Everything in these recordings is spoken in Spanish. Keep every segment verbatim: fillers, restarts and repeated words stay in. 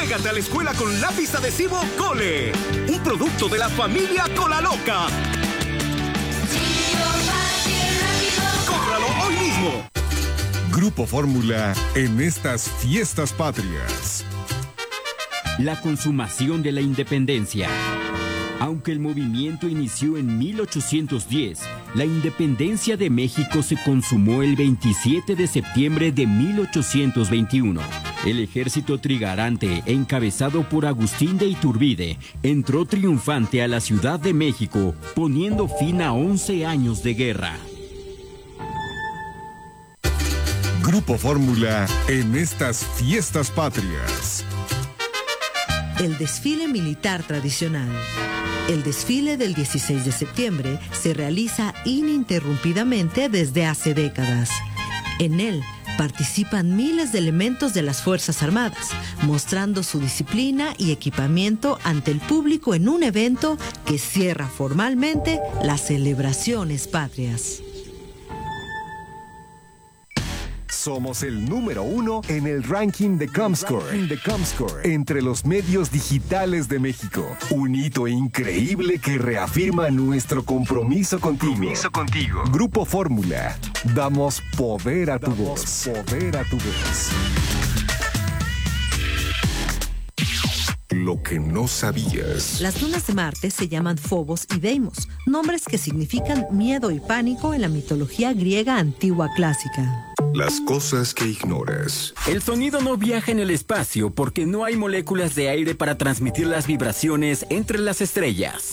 Entrégate a la escuela con lápiz adhesivo Cole, un producto de la familia Cola Loca. ¡Cómpralo hoy mismo! Grupo Fórmula en estas fiestas patrias. La consumación de la independencia. Aunque el movimiento inició en mil ochocientos diez, la independencia de México se consumó el veintisiete de septiembre de mil ochocientos veintiuno. El ejército trigarante, encabezado por Agustín de Iturbide, entró triunfante a la Ciudad de México, poniendo fin a once años de guerra. Grupo Fórmula en estas fiestas patrias. El desfile militar tradicional. El desfile del dieciséis de septiembre se realiza ininterrumpidamente desde hace décadas. En él participan miles de elementos de las Fuerzas Armadas, mostrando su disciplina y equipamiento ante el público en un evento que cierra formalmente las celebraciones patrias. Somos el número uno en el ranking de Comscore, de Comscore entre los medios digitales de México. Un hito increíble que reafirma nuestro compromiso contigo. Compromiso contigo. Grupo Fórmula. Damos poder a tu Damos voz. Poder a tu voz. Lo que no sabías. Las lunas de Marte se llaman Phobos y Deimos, nombres que significan miedo y pánico en la mitología griega antigua clásica. Las cosas que ignoras. El sonido no viaja en el espacio porque no hay moléculas de aire para transmitir las vibraciones entre las estrellas.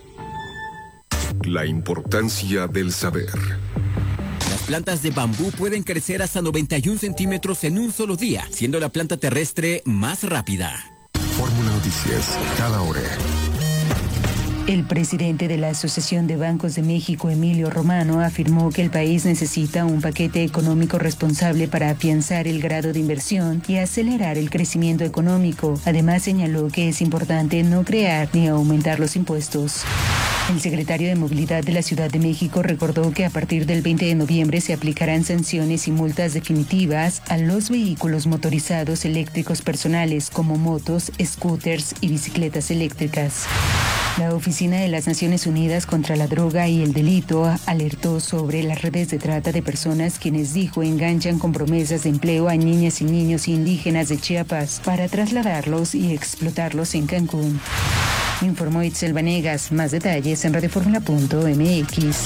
La importancia del saber. Las plantas de bambú pueden crecer hasta noventa y un centímetros en un solo día, siendo la planta terrestre más rápida. Fórmula Noticias, cada hora. El presidente de la Asociación de Bancos de México, Emilio Romano, afirmó que el país necesita un paquete económico responsable para afianzar el grado de inversión y acelerar el crecimiento económico. Además, señaló que es importante no crear ni aumentar los impuestos. El secretario de Movilidad de la Ciudad de México recordó que a partir del veinte de noviembre se aplicarán sanciones y multas definitivas a los vehículos motorizados eléctricos personales como motos, scooters y bicicletas eléctricas. La Oficina de las Naciones Unidas contra la Droga y el Delito alertó sobre las redes de trata de personas quienes dijo enganchan con promesas de empleo a niñas y niños indígenas de Chiapas para trasladarlos y explotarlos en Cancún. Informó Itzel Vanegas. Más detalles en radioformula punto m x.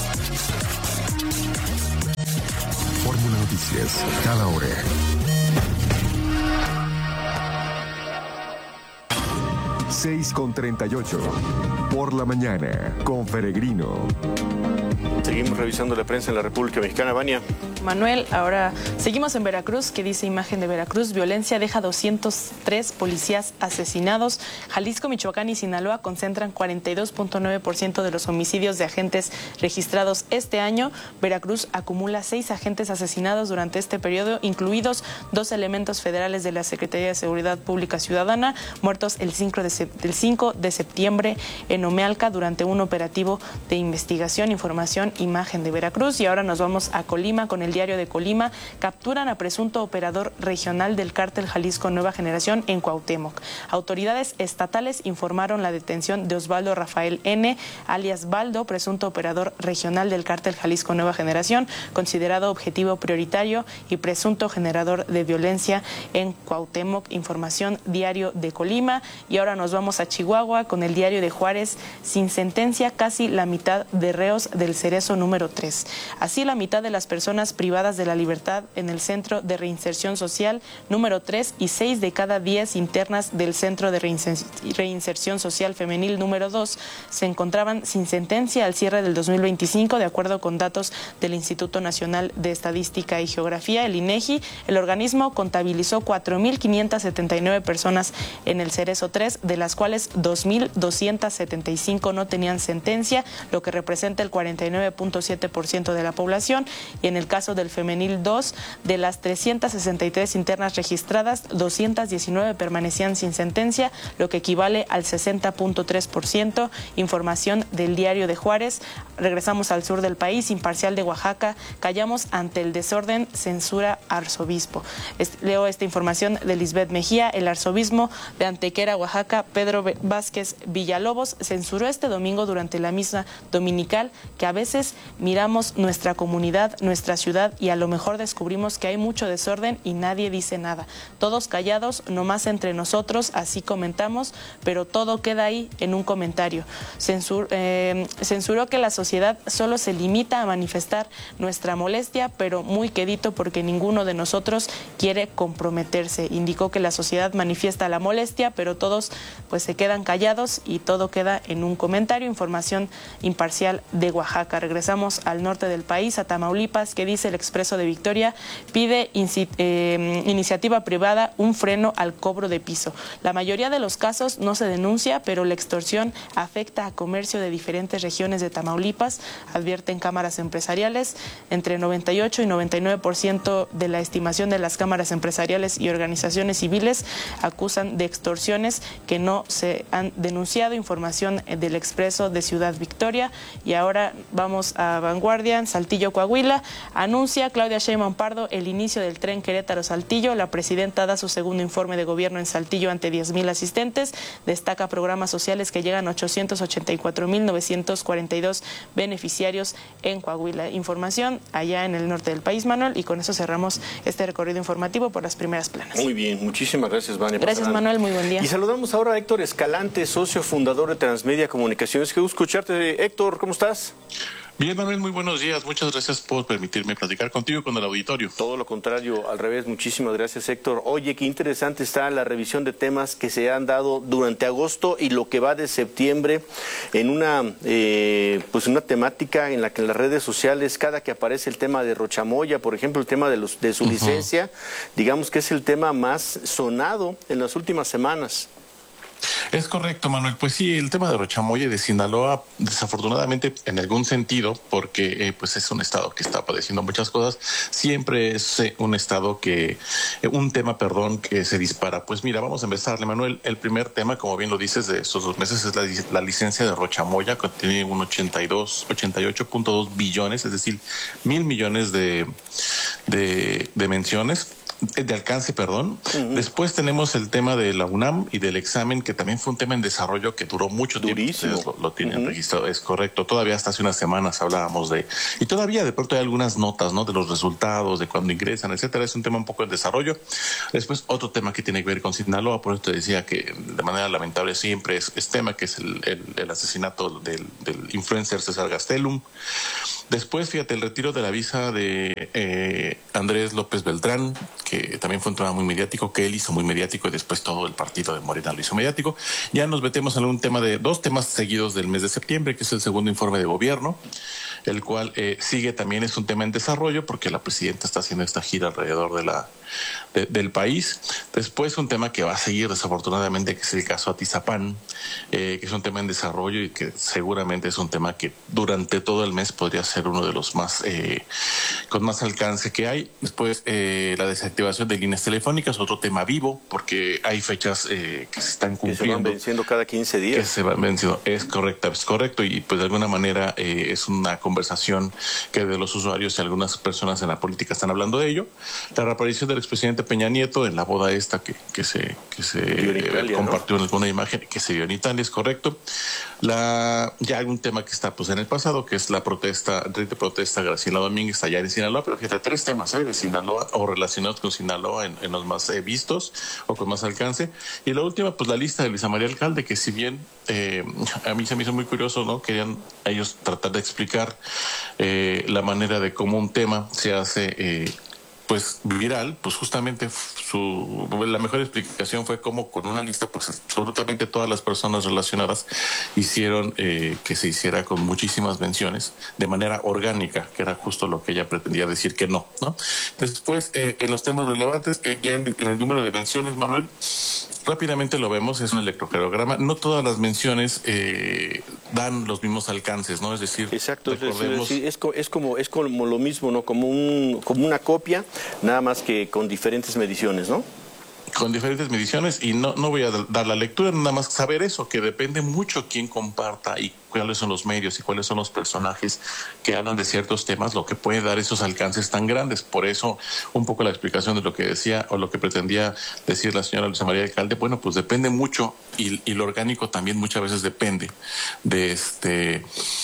Fórmula Noticias, cada hora. seis con treinta y ocho. Por la mañana, con Peregrino. Seguimos revisando la prensa en la República Mexicana. Vania. Manuel, ahora seguimos en Veracruz, que dice imagen de Veracruz, violencia deja doscientos tres policías asesinados. Jalisco, Michoacán y Sinaloa concentran cuarenta y dos punto nueve por ciento de los homicidios de agentes registrados este año. Veracruz acumula seis agentes asesinados durante este periodo, incluidos dos elementos federales de la Secretaría de Seguridad Pública Ciudadana, muertos el cinco de septiembre en Omealca durante un operativo de investigación. Información, imagen de Veracruz. Y ahora nos vamos a Colima con el diario de Colima. Capturan a presunto operador regional del cártel Jalisco Nueva Generación en Cuauhtémoc. Autoridades estatales informaron la detención de Osvaldo Rafael N., alias Baldo, presunto operador regional del cártel Jalisco Nueva Generación, considerado objetivo prioritario y presunto generador de violencia en Cuauhtémoc. Información, diario de Colima. Y ahora nos vamos a Chihuahua con el diario de Juárez. Sin sentencia, casi la mitad de reos del Cerezo número tres. Así, la mitad de las personas privadas de la libertad en el Centro de Reinserción Social número tres y seis de cada diez internas del Centro de Reinserción Social Femenil número dos se encontraban sin sentencia al cierre del dos mil veinticinco, de acuerdo con datos del Instituto Nacional de Estadística y Geografía, el INEGI. El organismo contabilizó cuatro mil quinientas setenta y nueve personas en el Cerezo tres, de las cuales dos mil doscientas setenta y cinco no tenían sentencia, lo que representa el cuarenta y nueve punto siete por ciento de la población, y en el caso del femenil dos, de las trescientas sesenta y tres internas registradas, doscientas diecinueve permanecían sin sentencia, lo que equivale al sesenta punto tres por ciento. Información del Diario de Juárez. Regresamos al sur del país. Imparcial de Oaxaca. Callamos ante el desorden, censura arzobispo. Es, leo esta información de Lisbeth Mejía. El arzobispo de Antequera, Oaxaca, Pedro Vázquez Villalobos, censuró este domingo durante la misa dominical que a veces miramos nuestra comunidad, nuestra ciudad, y a lo mejor descubrimos que hay mucho desorden y nadie dice nada. Todos callados, nomás entre nosotros, así comentamos, pero todo queda ahí en un comentario. Censur, eh, censuró que la sociedad solo se limita a manifestar nuestra molestia, pero muy quedito porque ninguno de nosotros quiere comprometerse. Indicó que la sociedad manifiesta la molestia, pero todos pues se quedan callados y todo queda en un comentario. Información imparcial de Oaxaca. Regresamos al norte del país, a Tamaulipas, que dice el Expreso de Victoria, pide eh, iniciativa privada un freno al cobro de piso. La mayoría de los casos no se denuncia, pero la extorsión afecta a comercio de diferentes regiones de Tamaulipas, advierten cámaras empresariales. Entre noventa y ocho y noventa y nueve por ciento de la estimación de las cámaras empresariales y organizaciones civiles acusan de extorsiones que no se han denunciado. Información del Expreso de Ciudad Victoria. Y ahora vamos a Vanguardia. Saltillo, Coahuila. Anuncia Claudia Sheinbaum Pardo el inicio del tren Querétaro-Saltillo. La presidenta da su segundo informe de gobierno en Saltillo ante diez mil asistentes. Destaca programas sociales que llegan a ochocientos ochenta y cuatro mil novecientos cuarenta y dos beneficiarios en Coahuila. Información allá en el norte del país, Manuel, y con eso cerramos este recorrido informativo por las primeras planas. Muy bien, muchísimas gracias, Vania. Gracias, Manuel, muy buen día. Y saludamos ahora a Héctor Escalante, socio fundador de Transmedia Comunicaciones. Qué gusto escucharte, Héctor, ¿cómo estás? Bien, Manuel, muy buenos días. Muchas gracias por permitirme platicar contigo y con el auditorio. Todo lo contrario, al revés. Muchísimas gracias, Héctor. Oye, qué interesante está la revisión de temas que se han dado durante agosto y lo que va de septiembre en una eh, pues una temática en la que en las redes sociales, cada que aparece el tema de Rochamoya, por ejemplo, el tema de, los, de su uh-huh. licencia, digamos que es el tema más sonado en las últimas semanas. Es correcto, Manuel. Pues sí, el tema de Rochamoya y de Sinaloa, desafortunadamente, en algún sentido, porque eh, pues es un estado que está padeciendo muchas cosas, siempre es eh, un estado que, eh, un tema, perdón, que se dispara. Pues mira, vamos a empezarle, Manuel. El primer tema, como bien lo dices, de estos dos meses es la, la licencia de Rochamoya, que tiene un ochenta y dos, ochenta y ocho punto dos billones, es decir, mil millones de, de, de menciones. De alcance, perdón. Uh-huh. Después tenemos el tema de la UNAM y del examen, que también fue un tema en desarrollo que duró mucho Durísimo. tiempo. Ustedes lo, lo tienen uh-huh. registrado, es correcto. Todavía hasta hace unas semanas hablábamos de... Y todavía de pronto hay algunas notas, ¿no? De los resultados, de cuando ingresan, etcétera. Es un tema un poco en desarrollo. Después otro tema que tiene que ver con Sinaloa, por eso te decía que de manera lamentable siempre es, es tema, que es el, el, el asesinato del, del influencer César Gastelum. Después, fíjate, el retiro de la visa de eh, Andrés López Beltrán, que también fue un tema muy mediático, que él hizo muy mediático y después todo el partido de Morena lo hizo mediático. Ya nos metemos en un tema de dos temas seguidos del mes de septiembre, que es el segundo informe de gobierno, el cual eh, sigue también, es un tema en desarrollo porque la presidenta está haciendo esta gira alrededor de la de, del país. Después un tema que va a seguir desafortunadamente, que es el caso Atizapán, eh, que es un tema en desarrollo y que seguramente es un tema que durante todo el mes podría ser uno de los más eh, con más alcance que hay. Después eh, la desactivación de líneas telefónicas, otro tema vivo, porque hay fechas eh, que se están cumpliendo. Que se van venciendo cada quince días. Que se van venciendo, es correcto, es correcto, y pues de alguna manera eh, es una conversación que de los usuarios y algunas personas en la política están hablando de ello. La reaparición del expresidente Peña Nieto en la boda esta que, que se, que se Italia, compartió, ¿no? En alguna imagen que se vio en Italia, es correcto. La, ya hay un tema que está pues en el pasado, que es la protesta, de protesta Graciela Domínguez allá en Sinaloa, pero fíjate, tres temas ¿eh? de Sinaloa o relacionados con Sinaloa en, en los más eh, vistos o con más alcance. Y la última, pues la lista de Luisa María Alcalde, que si bien eh, a mí se me hizo muy curioso, ¿no? Querían ellos tratar de explicar eh, la manera de cómo un tema se hace eh, pues viral, pues justamente su la mejor explicación fue cómo con una lista pues absolutamente todas las personas relacionadas hicieron eh, que se hiciera con muchísimas menciones de manera orgánica, que era justo lo que ella pretendía decir que no, ¿no? Después eh, en los temas relevantes, eh, ya en, en el número de menciones, Manuel, rápidamente lo vemos, es un electrocardiograma. No todas las menciones eh, dan los mismos alcances, ¿no? Es decir, exacto, recordemos... es, decir, es, es como es como lo mismo, ¿no? Como un como una copia, nada más que con diferentes mediciones, ¿no? Con diferentes mediciones, y no, no voy a dar la lectura, nada más saber eso, que depende mucho quién comparta y cuáles son los medios y cuáles son los personajes que hablan de ciertos temas, lo que puede dar esos alcances tan grandes. Por eso, un poco la explicación de lo que decía o lo que pretendía decir la señora Luisa María Alcalde, bueno, pues depende mucho, y, y lo orgánico también muchas veces depende de este...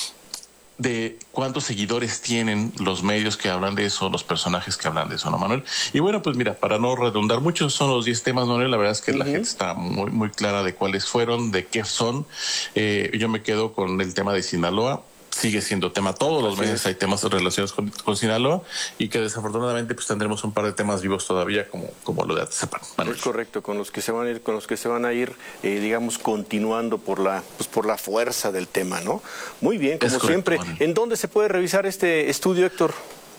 de cuántos seguidores tienen los medios que hablan de eso, los personajes que hablan de eso, ¿no, Manuel? Y bueno, pues mira, para no redundar mucho, son los diez temas, Manuel, la verdad es que uh-huh. la gente está muy muy clara de cuáles fueron, de qué son. Eh, yo me quedo con el tema de Sinaloa. Sigue siendo tema, todos los meses hay temas relacionados con, con Sinaloa, y que desafortunadamente pues tendremos un par de temas vivos todavía, como, como lo de Atizapán. Es correcto, con los que se van a ir, con los que se van a ir, eh, digamos, continuando por la, pues por la fuerza del tema, ¿no? Muy bien, como correcto, siempre. Manuel. ¿En dónde se puede revisar este estudio, Héctor?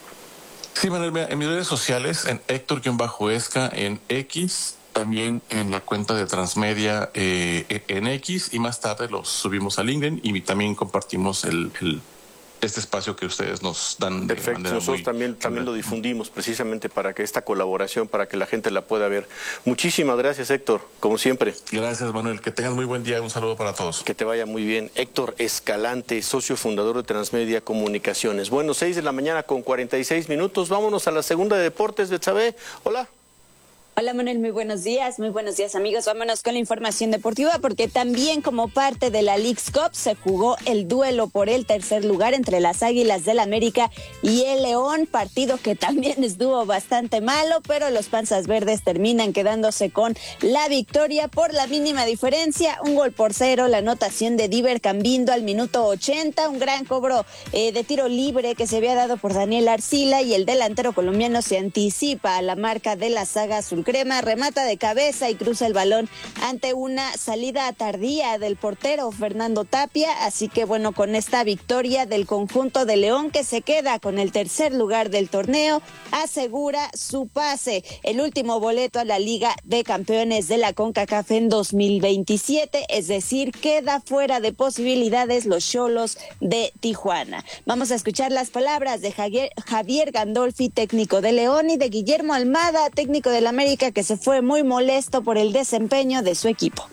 Sí, Manuel, en mis redes sociales, en Héctor-Esca, en X, también en la cuenta de Transmedia eh, en X, y más tarde los subimos a LinkedIn, y también compartimos el, el este espacio que ustedes nos dan. Perfecto, de nosotros muy, también, también lo difundimos precisamente para que esta colaboración, para que la gente la pueda ver. Muchísimas gracias, Héctor, como siempre. Gracias, Manuel, que tengan muy buen día, un saludo para todos. Que te vaya muy bien. Héctor Escalante, socio fundador de Transmedia Comunicaciones. Bueno, seis de la mañana con cuarenta y seis minutos, vámonos a la segunda de deportes. Betsabe, hola. Hola Manuel, muy buenos días, muy buenos días amigos. Vámonos con la información deportiva, porque también como parte de la Leagues Cup se jugó el duelo por el tercer lugar entre las Águilas del América y el León, partido que también estuvo bastante malo, pero los Panzas Verdes terminan quedándose con la victoria por la mínima diferencia, un gol por cero. La anotación de Diver Cambindo al minuto ochenta, un gran cobro eh, de tiro libre que se había dado por Daniel Arcila, y el delantero colombiano se anticipa a la marca de la saga azul crema, remata de cabeza y cruza el balón ante una salida tardía del portero Fernando Tapia. Así que bueno, con esta victoria del conjunto de León, que se queda con el tercer lugar del torneo, asegura su pase, el último boleto a la Liga de Campeones de la CONCACAF en dos mil veintisiete, es decir, queda fuera de posibilidades los Xolos de Tijuana. Vamos a escuchar las palabras de Javier, Javier Gandolfi, técnico de León, y de Guillermo Almada, técnico del América, que se fue muy molesto por el desempeño de su equipo.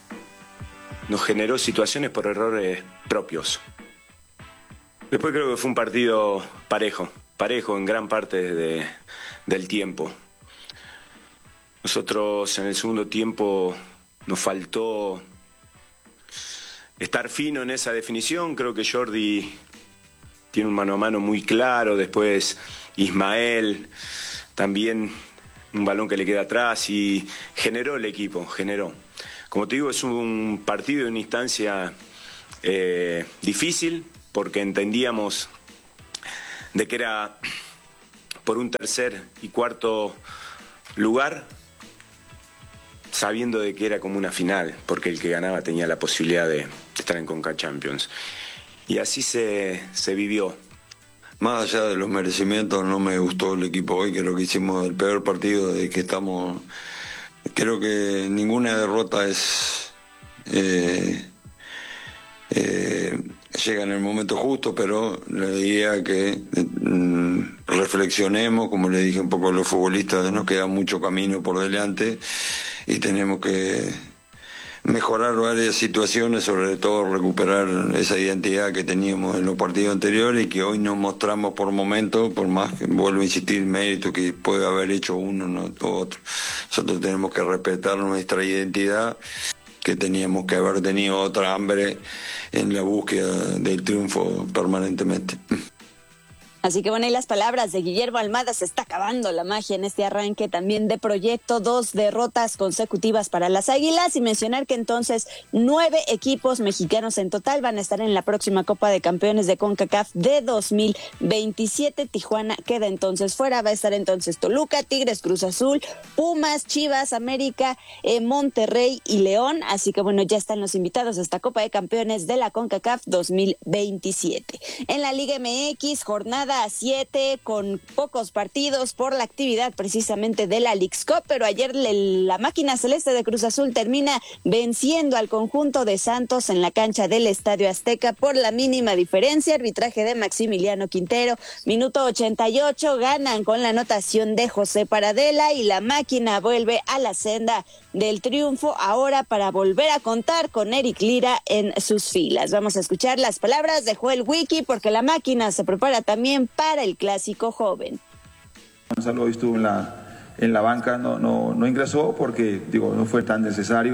Nos generó situaciones por errores propios. Después creo que fue un partido parejo, parejo en gran parte de, del tiempo. Nosotros en el segundo tiempo nos faltó estar fino en esa definición. Creo que Jordi tiene un mano a mano muy claro. Después Ismael también, un balón que le queda atrás, y generó el equipo, generó. Como te digo, es un partido de una instancia eh, difícil, porque entendíamos de que era por un tercer y cuarto lugar, sabiendo de que era como una final, porque el que ganaba tenía la posibilidad de estar en Conca Champions. Y así se, se vivió. Más allá de los merecimientos, no me gustó el equipo hoy. Creo que hicimos el peor partido de que estamos. Creo que ninguna derrota es eh, eh, llega en el momento justo, pero le diría que mm, reflexionemos, como le dije un poco a los futbolistas, nos queda mucho camino por delante y tenemos que mejorar varias situaciones, sobre todo recuperar esa identidad que teníamos en los partidos anteriores y que hoy no mostramos por momentos, por más que vuelvo a insistir, mérito que puede haber hecho uno, no otro. Nosotros tenemos que respetar nuestra identidad, que teníamos que haber tenido otra hambre en la búsqueda del triunfo permanentemente. Así que bueno, y las palabras de Guillermo Almada, se está acabando la magia en este arranque también de proyecto, dos derrotas consecutivas para las Águilas, y mencionar que entonces nueve equipos mexicanos en total van a estar en la próxima Copa de Campeones de CONCACAF de dos mil veintisiete. Tijuana queda entonces fuera, va a estar entonces Toluca, Tigres, Cruz Azul, Pumas, Chivas, América, eh, Monterrey y León. Así que bueno, ya están los invitados a esta Copa de Campeones de la CONCACAF dos mil veintisiete. En la Liga M X, jornada a siete con pocos partidos por la actividad precisamente de la Leagues Cup, pero ayer le, la máquina celeste de Cruz Azul termina venciendo al conjunto de Santos en la cancha del Estadio Azteca por la mínima diferencia. Arbitraje de Maximiliano Quintero, minuto ochenta y ocho, ganan con la anotación de José Paradela y la máquina vuelve a la senda del triunfo, ahora para volver a contar con Eric Lira en sus filas. Vamos a escuchar las palabras de Joel Wiki, porque la máquina se prepara también para el clásico joven. Gonzalo hoy estuvo en la, en la banca, no, no, no ingresó porque digo, no fue tan necesario.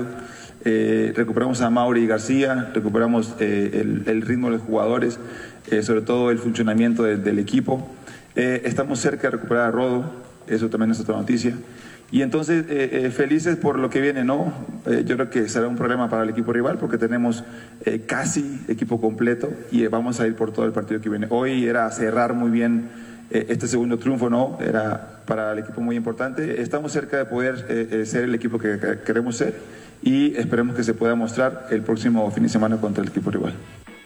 Eh, recuperamos a Mauri García, recuperamos eh, el, el ritmo de los jugadores, eh, sobre todo el funcionamiento de, del equipo. Eh, estamos cerca de recuperar a Rodo, eso también es otra noticia. Y entonces, eh, eh, felices por lo que viene, ¿no? Eh, yo creo que será un problema para el equipo rival porque tenemos eh, casi equipo completo y eh, vamos a ir por todo el partido que viene. Hoy era cerrar muy bien eh, este segundo triunfo, ¿no? Era para el equipo muy importante. Estamos cerca de poder eh, eh, ser el equipo que, que queremos ser y esperemos que se pueda mostrar el próximo fin de semana contra el equipo rival.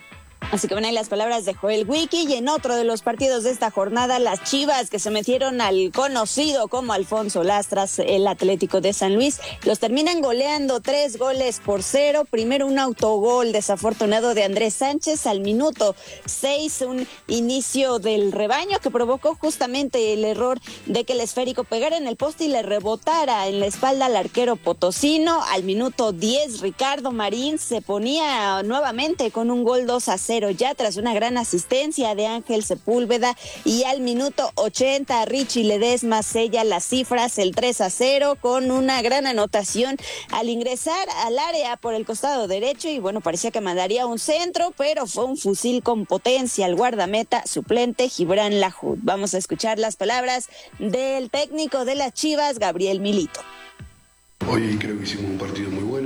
Así que van ahí las palabras de Joel Wiki. Y en otro de los partidos de esta jornada, las Chivas, que se metieron al conocido como Alfonso Lastras, el Atlético de San Luis, los terminan goleando tres goles por cero. Primero un autogol desafortunado de Andrés Sánchez al minuto seis, un inicio del rebaño que provocó justamente el error de que el esférico pegara en el poste y le rebotara en la espalda al arquero potosino. Al minuto diez, Ricardo Marín se ponía nuevamente con un gol dos a cero ya tras una gran asistencia de Ángel Sepúlveda, y al minuto ochenta Richie Ledesma sella las cifras, el tres a cero, con una gran anotación al ingresar al área por el costado derecho, y bueno, parecía que mandaría un centro, pero fue un fusil con potencia al guardameta suplente Gibran Lahoud. Vamos a escuchar las palabras del técnico de las Chivas, Gabriel Milito. Hoy creo que hicimos un partido muy bueno,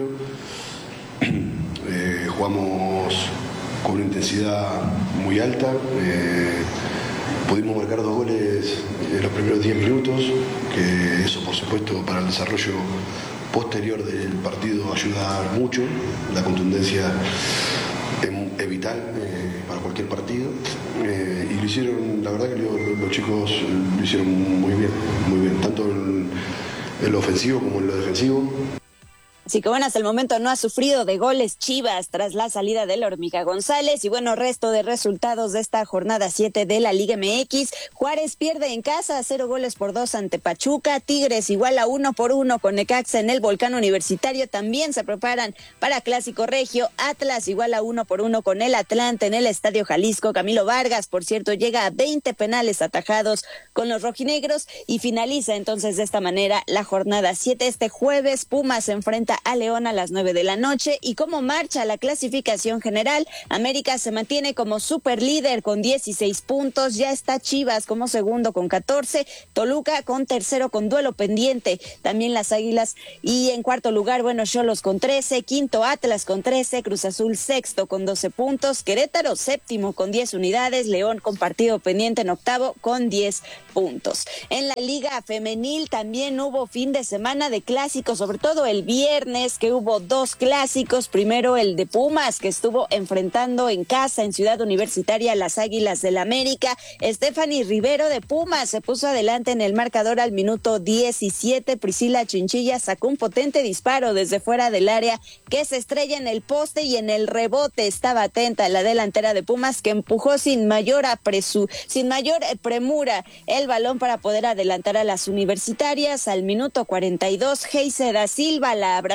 eh, jugamos con una intensidad muy alta, eh, pudimos marcar dos goles en los primeros diez minutos, que eso por supuesto para el desarrollo posterior del partido ayuda mucho, la contundencia es, es vital eh, para cualquier partido, eh, y lo hicieron, la verdad que lo, los chicos lo hicieron muy bien, muy bien, tanto en, en lo ofensivo como en lo defensivo. Así que bueno, hasta el momento no ha sufrido de goles Chivas tras la salida de la Hormiga González. Y bueno, resto de resultados de esta jornada siete de la Liga M X. Juárez pierde en casa, cero goles por dos ante Pachuca. Tigres igual a uno por uno con Necaxa en el Volcán Universitario. También se preparan para Clásico Regio. Atlas igual a uno por uno con el Atlante en el Estadio Jalisco. Camilo Vargas, por cierto, llega a veinte penales atajados con los rojinegros. Y finaliza entonces de esta manera la jornada siete. Este jueves Pumas se enfrenta a León a las nueve de la noche. Y cómo marcha la clasificación general, América se mantiene como superlíder con dieciséis puntos, ya está Chivas como segundo con catorce, Toluca con tercero con duelo pendiente, también las Águilas, y en cuarto lugar, bueno, Xolos con trece, quinto Atlas con trece, Cruz Azul sexto con doce puntos, Querétaro séptimo con diez unidades, León con partido pendiente en octavo con diez puntos. En la Liga Femenil también hubo fin de semana de clásicos, sobre todo el viernes, que hubo dos clásicos. Primero el de Pumas, que estuvo enfrentando en casa en Ciudad Universitaria a las Águilas del América. Stephanie Rivero de Pumas se puso adelante en el marcador al minuto diecisiete. Priscila Chinchilla sacó un potente disparo desde fuera del área que se estrella en el poste, y en el rebote estaba atenta la delantera de Pumas, que empujó sin mayor apresu, sin mayor premura el balón para poder adelantar a las universitarias. Al minuto cuarenta y dos, Heise da Silva la abrazó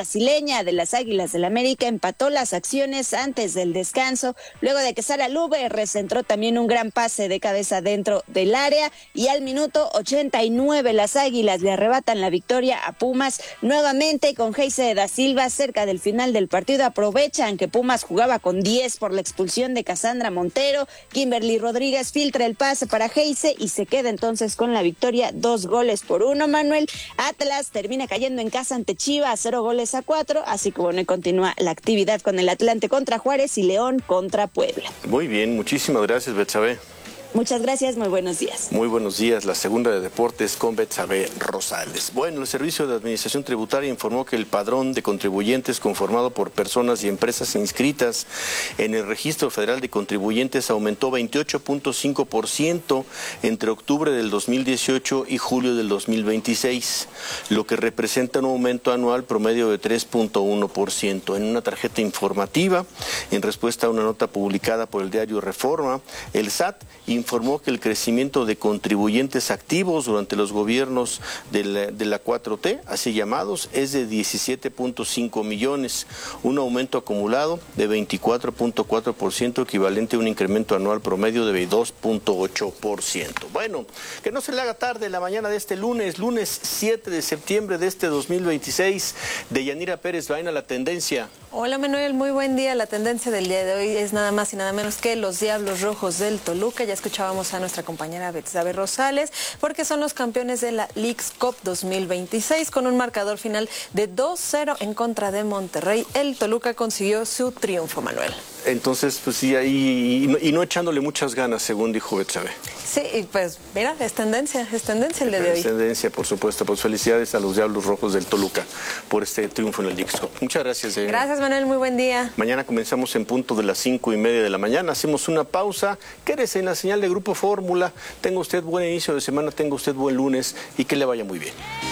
brasileña de las Águilas del América empató las acciones antes del descanso, luego de que Sara Lube recentró también un gran pase de cabeza dentro del área, y al minuto ochenta y nueve las Águilas le arrebatan la victoria a Pumas nuevamente con Heise da Silva cerca del final del partido. Aprovechan que Pumas jugaba con diez por la expulsión de Cassandra Montero. Kimberly Rodríguez filtra el pase para Heise y se queda entonces con la victoria, dos goles por uno. Manuel, Atlas termina cayendo en casa ante Chivas, cero goles a cuatro, así que bueno, y continúa la actividad con el Atlante contra Juárez y León contra Puebla. Muy bien, muchísimas gracias, Betsabe. Muchas gracias, muy buenos días. Muy buenos días, la segunda de deportes con Betsabe Rosales. Bueno, el Servicio de Administración Tributaria informó que el padrón de contribuyentes conformado por personas y empresas inscritas en el Registro Federal de Contribuyentes aumentó veintiocho punto cinco por ciento entre octubre del dos mil dieciocho y julio del dos mil veintiséis, lo que representa un aumento anual promedio de tres punto uno por ciento. En una tarjeta informativa, en respuesta a una nota publicada por el diario Reforma, el S A T informó que el crecimiento de contribuyentes activos durante los gobiernos de la, de la cuatro T, así llamados, es de diecisiete punto cinco millones, un aumento acumulado de veinticuatro punto cuatro por ciento, equivalente a un incremento anual promedio de veintidós punto ocho por ciento. Bueno, que no se le haga tarde la mañana de este lunes, lunes siete de septiembre de este dos mil veintiséis. Deyanira Pérez Baena, la tendencia. Hola Manuel, muy buen día. La tendencia del día de hoy es nada más y nada menos que los Diablos Rojos del Toluca. Ya escuchábamos a nuestra compañera Betsabe Rosales, porque son los campeones de la Leagues Cup dos mil veintiséis con un marcador final de dos cero en contra de Monterrey. El Toluca consiguió su triunfo, Manuel. Entonces, pues sí, ahí, y no, y no echándole muchas ganas, según dijo Betsabe. Sí, y pues mira, es tendencia, es tendencia el día de hoy. Es tendencia, por supuesto. Pues felicidades a los Diablos Rojos del Toluca por este triunfo en el Leagues Cup. Muchas gracias. Eh. Gracias, Manuel, muy buen día. Mañana comenzamos en punto de las cinco y media de la mañana. Hacemos una pausa. Quédese en la señal de Grupo Fórmula. Tenga usted buen inicio de semana, tenga usted buen lunes y que le vaya muy bien.